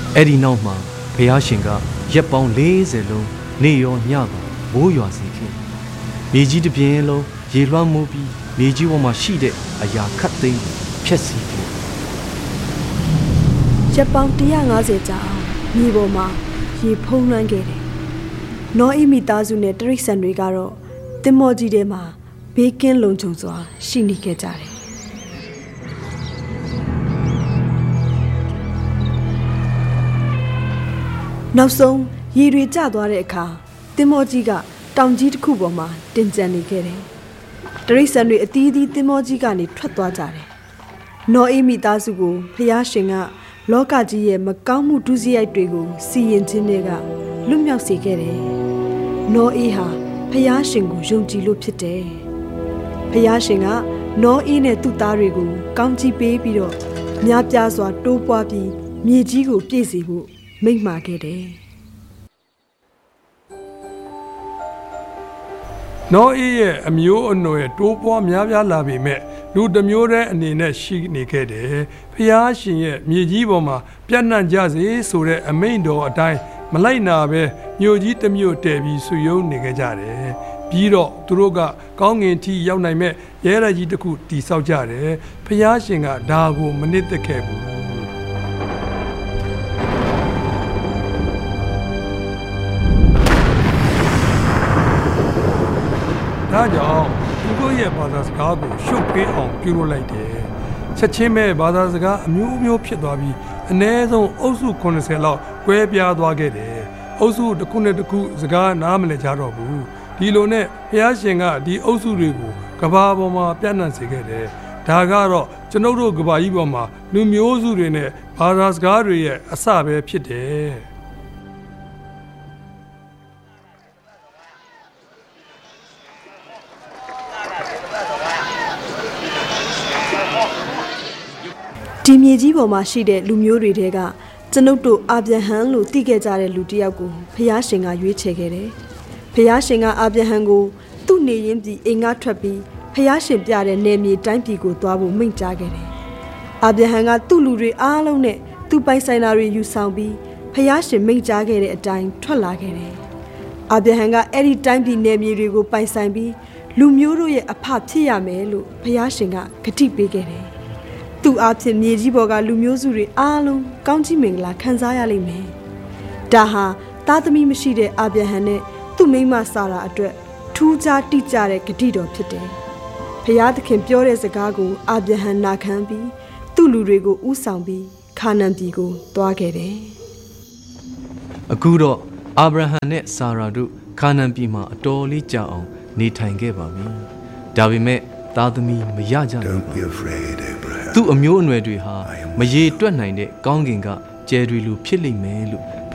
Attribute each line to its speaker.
Speaker 1: အဲ့ဒီနောက်မှာဘုရားရှင်ကရက်ပေါင်း40လုံးနေရောညပါမိုးရွာစေခဲ့မြေကြီးတစ်ပြင်းလုံးရေလွှမ်းမိုးပြီးမြေကြီးပေါ်မှာရှိတဲ့အရာခတ်သိမ်းဖျက်ဆီးခဲ့
Speaker 2: ရက်ပေါင်း150ကြာမြေပေါ်မှာရေဖုံးလွှမ်းခဲ့တယ်နောအိမိသားစုနဲ့တရိษံတွေကတော့သင်္ဘောကြီးထဲမှာဘေးကင်းလုံခြုံစွာရှိနေခဲ့ကြတယ်နောက်ဆုံးရေတွေကျသွားတဲ့အခါသင်္ဘောကြီးကတောင်ကြီးတစ်ခုပေါ်မှာတင်ကျန်နေခဲ့တယ်တရိษံတွေအသီးသီးသင်္ဘောကြီးကနေထွက်သွားကြတယ်နောအိမိသားစုကိုဖျားရှင်ကလောကကြီးရဲ့မကောင်းမှုဒုစရိုက်တွေကိုစီရင်ခြင်းတွေကလွတ်မြောက်စေခဲ့တယ်နောအေးဟာဖျားရှင်ကိုယုံကြည်လို့ဖြစ်တယ်ဖျားရှင်ကနောအေးနဲ့သူ့သားတွေကိုကောင်းချီးပေးပြီးတော့များပြားစွာတိုးပွားပြီးမြေကြီးကိုပြည့်စေဖို့မိန့်မာခဲ့တယ်
Speaker 3: နောအေးရဲ့အမျိုးအနွယ်တိုးပွားများပြားလာပေမဲ့လူတစ်မျိုးတည်းအနေနဲ့ရှိနေခဲ့တယ်ဖျားရှင်ရဲ့မြေကြီးပေါ်မှာပြန့်နှံ့ကြစေဆိုတဲ့အမိန့်တော်အတိုင်းမလိုက်နာပဲမြို့ကြီးတစ်မြို့တည်ပြီးဆွေယုံနေခဲ့ကြတယ်ပြီးတော့သူတို့ကကောင်းငင်ထိရောက်နိုင်မဲ့ရဲရကြီးတစ်ခုတည်ဆောက်ကြတယ်ဖျားရှင်ကဒါကိုမနစ်သက်ခဲ့ဘူးဒါကြောင့်သူတို့ရဲ့ဘာသာစကားကိုရှုပ်ပေးအောင်ပြုလုပ်လိုက်တယ်ချက်ချင်းပဲဘာသာစကားအမျိုးမျိုးဖြစ်သွားပြီးအနည်းဆုံးအုပ်စု80လောက်ကွဲပြားသွားခဲ့တယ်အုပ်စုတစ်ခုနဲ့တစ်ခုစကားနားမလည်ကြတော့ဘူးဒီလိုနဲ့ဘုရားရှင်ကဒီအုပ်စုတွေကိုကဘာပေါ်မှာပြန့်နှံ့စေခဲ့တယ်ဒါကတော့ကျွန်ုပ်တို့ကဘာကြီးပေါ်မှာလူမျိုးစုတွေနဲ့ဘာသာစကားတွေရဲ့အစပဲဖြစ်တယ်
Speaker 2: ဒီမြေကြီးပေါ်မှာရှိတဲ့လူမျိုးတွေတဲကကျွန်ုပ်တို့အာဗြဟံလို့သိခဲ့ကြတဲ့လူတစ်ယောက်ကိုဖျားရှင်ကရွေးချယ်ခဲ့တယ်။ဖျားရှင်ကအာဗြဟံကိုသူ့နေရင်းပြည်အိမ်ကထွက်ပြီးဖျားရှင်ပြတဲ့နယ်မြေတိုင်းပြည်ကိုသွားဖို့မိန့်ကြားခဲ့တယ်။အာဗြဟံကသူ့လူတွေအားလုံးနဲ့သူ့ပိုင်ဆိုင်တာတွေယူဆောင်ပြီးဖျားရှင်မိန့်ကြားခဲ့တဲ့အတိုင်းထွက်လာခဲ့တယ်။အာဗြဟံကအဲ့ဒီတိုင်းပြည်နယ်မြေတွေကိုပိုင်ဆိုင်ပြီးလူမျိုးတို့ရဲ့အဖဖြစ်ရမယ်လို့ဖျားရှင်ကဂတိပေးခဲ့တယ်သူအဖြစ်မြေကြီးပေါ်ကလူမျိုးစုတွေအားလုံးကောင်းချီးမင်္ဂလာခံစားရလိမ့်မယ်။ဒါဟာသားသမီးမရှိတဲ့အာဗြဟံနဲ့သူ့မိန်းမစာရာအတွက်ထူးခြားတိကျတဲ့ဂတိတော်ဖြစ်တယ်။ဖျားသခင်ပြောတဲ့စကားကိုအာဗြဟံနာခံပြီးသူ့လူတွေကိုဥဆောင်ပြီးခါနန်ပြည်ကိုသွားခဲ့တယ်
Speaker 1: ။အခုတော့အာဗြဟံနဲ့စာရာတို့ခါနန်ပြည်မှာအတော်လေးကြာအောင်နေထိုင်ခဲ့ပါပြီ။ဒါပေမဲ့သားသမီးမရကြဘူးသူ့အမျိုးအနွယ်တွေဟာမရေတွက်နိုင်တဲ့ကောင်းကင်ကကျယ်တွေလိုဖြစ်လိမ့်မယ်လို့